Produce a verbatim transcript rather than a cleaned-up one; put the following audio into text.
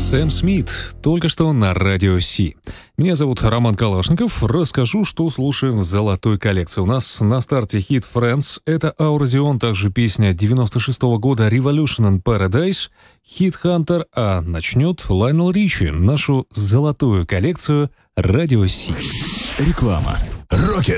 Сэм Смит, только что на Радио Си. Меня зовут Роман Калашников. Расскажу, что слушаем в золотой коллекции. У нас на старте хит «Friends». Это Auroradio, также песня девяносто шестого года «Revolution in Paradise», хит «Hunter», а начнет Лайонел Ричи нашу золотую коллекцию Радио Си. Реклама. Рокет.